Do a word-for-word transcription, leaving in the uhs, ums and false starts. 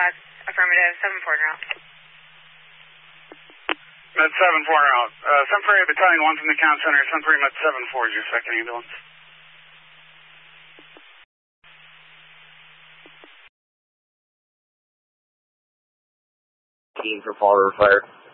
affirmative, seven four now. Med seven four out. Uh, Sun Prairie Battalion one from the Comm Center. Sun Prairie Med seven four is your second ambulance. Team for Fall River Fire.